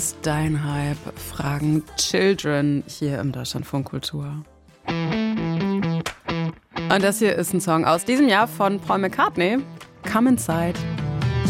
Steinhype fragen Children hier im Deutschlandfunk Kultur. Und das hier ist ein Song aus diesem Jahr von Paul McCartney, Come Inside.